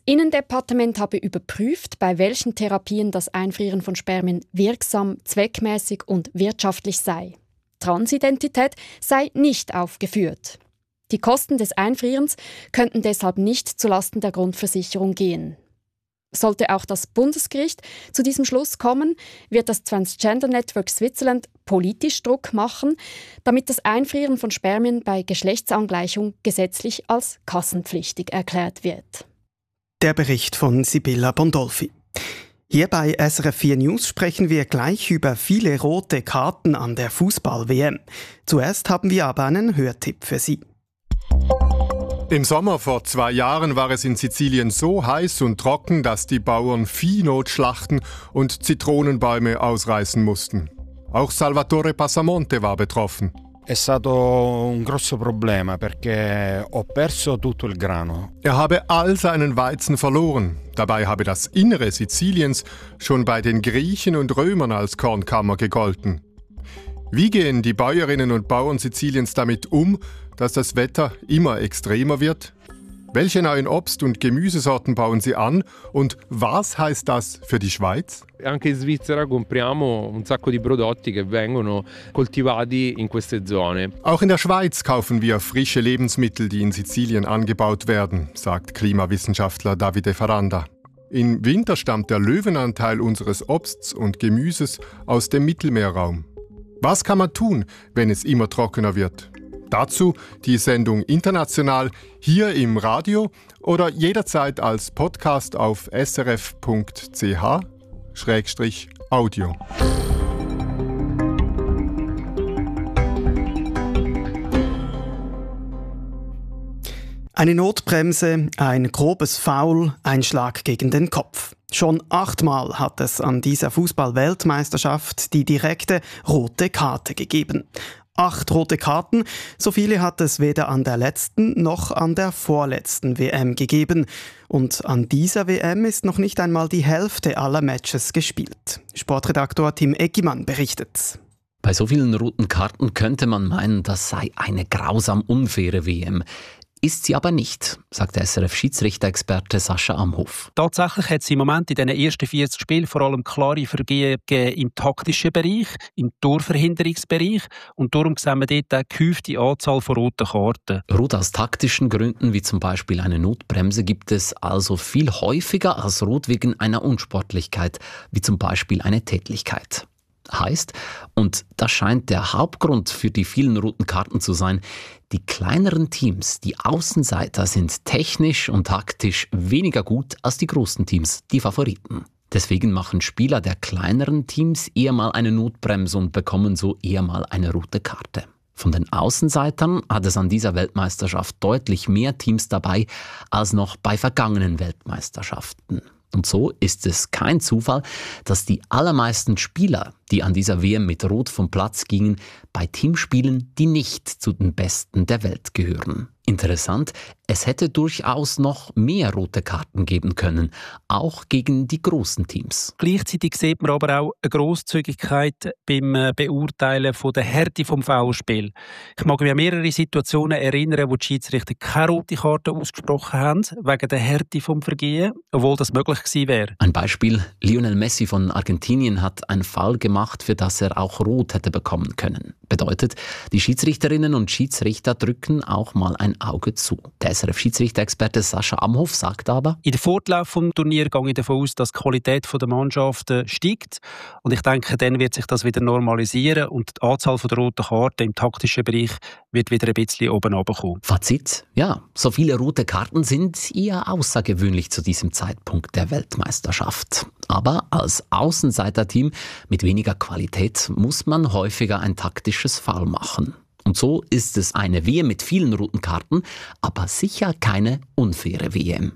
Innendepartement habe überprüft, bei welchen Therapien das Einfrieren von Spermien wirksam, zweckmäßig und wirtschaftlich sei. Transidentität sei nicht aufgeführt. Die Kosten des Einfrierens könnten deshalb nicht zulasten der Grundversicherung gehen. Sollte auch das Bundesgericht zu diesem Schluss kommen, wird das Transgender Network Switzerland politisch Druck machen, damit das Einfrieren von Spermien bei Geschlechtsangleichung gesetzlich als kassenpflichtig erklärt wird. Der Bericht von Sibylla Bondolfi. Hier bei SRF 4 News sprechen wir gleich über viele rote Karten an der Fußball-WM. Zuerst haben wir aber einen Hörtipp für Sie. Im Sommer vor 2 Jahren war es in Sizilien so heiß und trocken, dass die Bauern Vieh schlachten und Zitronenbäume ausreißen mussten. Auch Salvatore Passamonte war betroffen. È stato un grosso problema perché ho perso tutto il grano. Er habe all seinen Weizen verloren. Dabei habe das Innere Siziliens schon bei den Griechen und Römern als Kornkammer gegolten. Wie gehen die Bäuerinnen und Bauern Siziliens damit um, dass das Wetter immer extremer wird? Welche neuen Obst- und Gemüsesorten bauen sie an und was heißt das für die Schweiz? Anche in Svizzera compriamo un sacco di prodotti che vengono coltivati in queste zone. Auch in der Schweiz kaufen wir frische Lebensmittel, die in Sizilien angebaut werden, sagt Klimawissenschaftler Davide Faranda. Im Winter stammt der Löwenanteil unseres Obsts und Gemüses aus dem Mittelmeerraum. Was kann man tun, wenn es immer trockener wird? Dazu die Sendung international hier im Radio oder jederzeit als Podcast auf srf.ch/audio. Eine Notbremse, ein grobes Foul, ein Schlag gegen den Kopf. Schon 8-mal hat es an dieser Fußball-Weltmeisterschaft die direkte rote Karte gegeben. 8 rote Karten, so viele hat es weder an der letzten noch an der vorletzten WM gegeben. Und an dieser WM ist noch nicht einmal die Hälfte aller Matches gespielt. Sportredaktor Tim Eggimann berichtet. Bei so vielen roten Karten könnte man meinen, das sei eine grausam unfaire WM. Ist sie aber nicht, sagt der SRF-Schiedsrichter-Experte Sascha Amhof. Tatsächlich hat es im Moment in den ersten 40 Spielen vor allem klare Vergehen gegeben im taktischen Bereich, im Torverhinderungsbereich und darum sehen wir dort eine gehäufte Anzahl von roten Karten. Rot aus taktischen Gründen, wie zum Beispiel eine Notbremse, gibt es also viel häufiger als Rot wegen einer Unsportlichkeit, wie zum Beispiel eine Tätlichkeit. Heißt, und das scheint der Hauptgrund für die vielen roten Karten zu sein, die kleineren Teams, die Außenseiter, sind technisch und taktisch weniger gut als die großen Teams, die Favoriten. Deswegen machen Spieler der kleineren Teams eher mal eine Notbremse und bekommen so eher mal eine rote Karte. Von den Außenseitern hat es an dieser Weltmeisterschaft deutlich mehr Teams dabei als noch bei vergangenen Weltmeisterschaften. Und so ist es kein Zufall, dass die allermeisten Spieler, die an dieser WM mit Rot vom Platz gingen, bei Teamspielen, die nicht zu den Besten der Welt gehören. Interessant, es hätte durchaus noch mehr rote Karten geben können, auch gegen die großen Teams. Gleichzeitig sieht man aber auch eine Grosszügigkeit beim Beurteilen von der Härte vom Foulspiel. Ich mag mich an mehrere Situationen erinnern, wo die Schiedsrichter keine rote Karte ausgesprochen haben, wegen der Härte vom Vergehen, obwohl das möglich gewesen wäre. Ein Beispiel, Lionel Messi von Argentinien hat einen Foul gemacht, für das er auch Rot hätte bekommen können. Bedeutet, die Schiedsrichterinnen und Schiedsrichter drücken auch mal ein Auge zu. Der SRF-Schiedsrichter-Experte Sascha Amhof sagt aber: In der Fortlauf des Turniers gehe ich davon aus, dass die Qualität der Mannschaften steigt. Und ich denke, dann wird sich das wieder normalisieren und die Anzahl der roten Karten im taktischen Bereich wird wieder ein bisschen oben runterkommen. Fazit? Ja, so viele rote Karten sind eher außergewöhnlich zu diesem Zeitpunkt der Weltmeisterschaft. Aber als Außenseiterteam mit weniger Qualität muss man häufiger ein taktisches Foul machen. Und so ist es eine WM mit vielen roten Karten, aber sicher keine unfaire WM.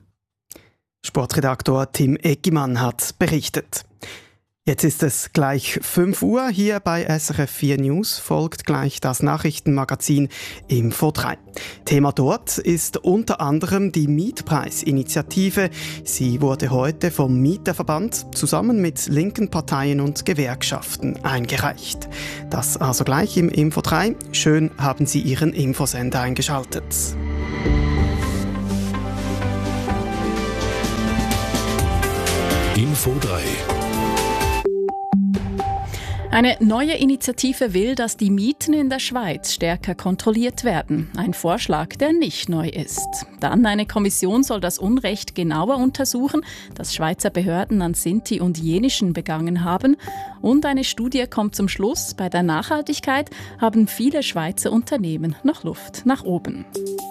Sportredaktor Tim Eggimann hat berichtet. Jetzt ist es gleich 5 Uhr. Hier bei SRF 4 News folgt gleich das Nachrichtenmagazin Info 3. Thema dort ist unter anderem die Mietpreisinitiative. Sie wurde heute vom Mieterverband zusammen mit linken Parteien und Gewerkschaften eingereicht. Das also gleich im Info 3. Schön haben Sie Ihren Infosender eingeschaltet. Info 3. Eine neue Initiative will, dass die Mieten in der Schweiz stärker kontrolliert werden. Ein Vorschlag, der nicht neu ist. Dann eine Kommission soll das Unrecht genauer untersuchen, das Schweizer Behörden an Sinti und Jenischen begangen haben. Und eine Studie kommt zum Schluss, bei der Nachhaltigkeit haben viele Schweizer Unternehmen noch Luft nach oben.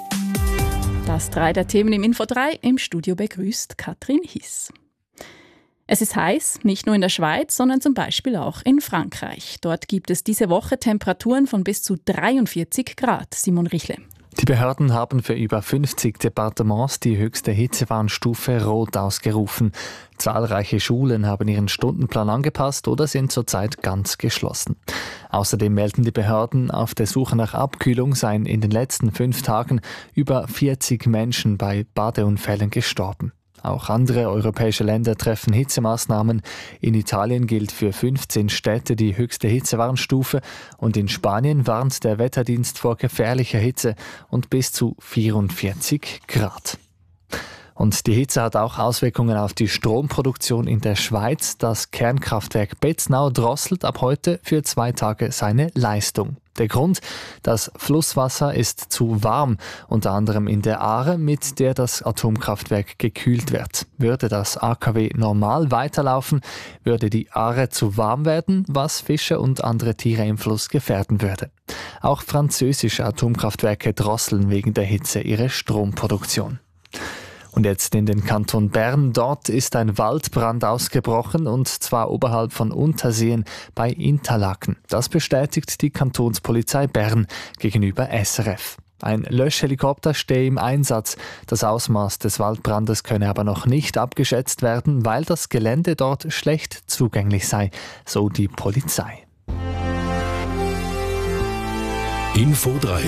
Das 3 der Themen im Info 3. Im Studio begrüßt Katrin Hiss. Es ist heiß, nicht nur in der Schweiz, sondern zum Beispiel auch in Frankreich. Dort gibt es diese Woche Temperaturen von bis zu 43 Grad. Simon Richle. Die Behörden haben für über 50 Departements die höchste Hitzewarnstufe Rot ausgerufen. Zahlreiche Schulen haben ihren Stundenplan angepasst oder sind zurzeit ganz geschlossen. Außerdem melden die Behörden, auf der Suche nach Abkühlung seien in den letzten 5 Tagen über 40 Menschen bei Badeunfällen gestorben. Auch andere europäische Länder treffen Hitzemaßnahmen. In Italien gilt für 15 Städte die höchste Hitzewarnstufe und in Spanien warnt der Wetterdienst vor gefährlicher Hitze und bis zu 44 Grad. Und die Hitze hat auch Auswirkungen auf die Stromproduktion in der Schweiz. Das Kernkraftwerk Betznau drosselt ab heute für 2 Tage seine Leistung. Der Grund? Das Flusswasser ist zu warm, unter anderem in der Aare, mit der das Atomkraftwerk gekühlt wird. Würde das AKW normal weiterlaufen, würde die Aare zu warm werden, was Fische und andere Tiere im Fluss gefährden würde. Auch französische Atomkraftwerke drosseln wegen der Hitze ihre Stromproduktion. Und jetzt in den Kanton Bern. Dort ist ein Waldbrand ausgebrochen, und zwar oberhalb von Unterseen bei Interlaken. Das bestätigt die Kantonspolizei Bern gegenüber SRF. Ein Löschhelikopter stehe im Einsatz. Das Ausmaß des Waldbrandes könne aber noch nicht abgeschätzt werden, weil das Gelände dort schlecht zugänglich sei, so die Polizei. Info 3.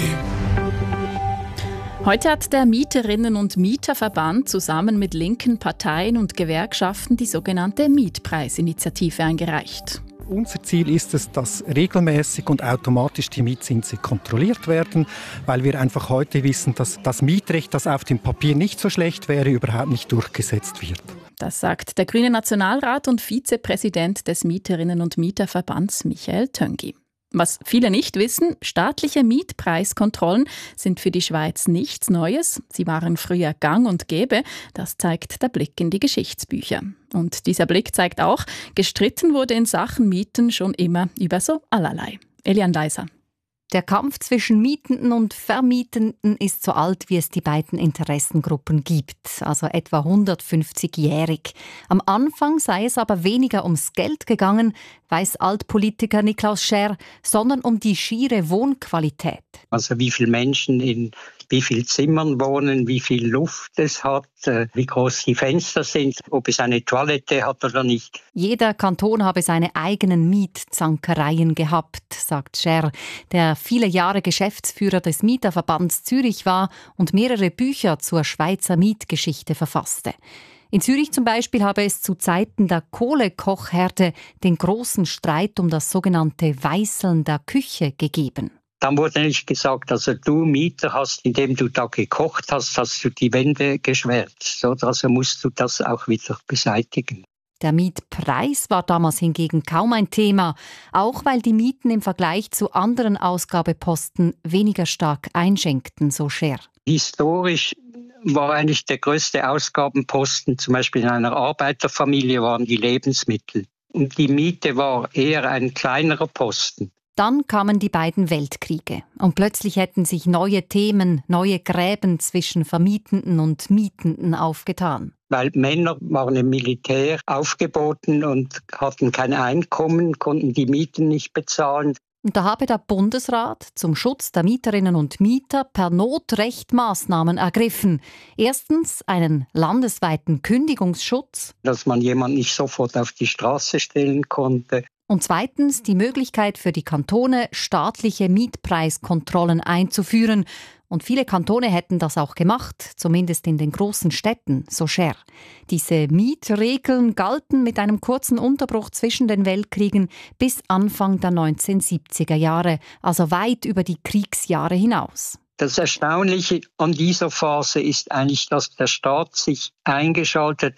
Heute hat der Mieterinnen- und Mieterverband zusammen mit linken Parteien und Gewerkschaften die sogenannte Mietpreisinitiative eingereicht. Unser Ziel ist es, dass regelmäßig und automatisch die Mietzinse kontrolliert werden, weil wir einfach heute wissen, dass das Mietrecht, das auf dem Papier nicht so schlecht wäre, überhaupt nicht durchgesetzt wird. Das sagt der grüne Nationalrat und Vizepräsident des Mieterinnen- und Mieterverbands Michael Töngi. Was viele nicht wissen, staatliche Mietpreiskontrollen sind für die Schweiz nichts Neues. Sie waren früher gang und gäbe. Das zeigt der Blick in die Geschichtsbücher. Und dieser Blick zeigt auch, gestritten wurde in Sachen Mieten schon immer über so allerlei. Elian Leiser. Der Kampf zwischen Mietenden und Vermietenden ist so alt, wie es die beiden Interessengruppen gibt, also etwa 150-jährig. Am Anfang sei es aber weniger ums Geld gegangen, weiß Altpolitiker Niklaus Scher, sondern um die schiere Wohnqualität. Also wie viele Menschen in wie vielen Zimmern wohnen, wie viel Luft es hat, wie groß die Fenster sind, ob es eine Toilette hat oder nicht. Jeder Kanton habe seine eigenen Mietzankereien gehabt, sagt Scher, der viele Jahre Geschäftsführer des Mieterverbands Zürich war und mehrere Bücher zur Schweizer Mietgeschichte verfasste. In Zürich zum Beispiel habe es zu Zeiten der Kohlekochherde den großen Streit um das sogenannte Weißeln der Küche gegeben. Dann wurde nicht gesagt, also du Mieter hast, indem du da gekocht hast, hast du die Wände geschwärzt. Also musst du das auch wieder beseitigen. Der Mietpreis war damals hingegen kaum ein Thema, auch weil die Mieten im Vergleich zu anderen Ausgabeposten weniger stark einschenkten, so Scher. Historisch war eigentlich der größte Ausgabenposten, zum Beispiel in einer Arbeiterfamilie, waren die Lebensmittel. Und die Miete war eher ein kleinerer Posten. Dann kamen die beiden Weltkriege und plötzlich hätten sich neue Themen, neue Gräben zwischen Vermietenden und Mietenden aufgetan. Weil Männer waren im Militär aufgeboten und hatten kein Einkommen, konnten die Mieten nicht bezahlen. Und da habe der Bundesrat zum Schutz der Mieterinnen und Mieter per Notrecht Maßnahmen ergriffen. Erstens einen landesweiten Kündigungsschutz. Dass man jemanden nicht sofort auf die Straße stellen konnte. Und zweitens die Möglichkeit für die Kantone, staatliche Mietpreiskontrollen einzuführen. Und viele Kantone hätten das auch gemacht, zumindest in den großen Städten, so Scher. Diese Mietregeln galten mit einem kurzen Unterbruch zwischen den Weltkriegen bis Anfang der 1970er Jahre, also weit über die Kriegsjahre hinaus. Das Erstaunliche an dieser Phase ist eigentlich, dass der Staat sich eingeschaltet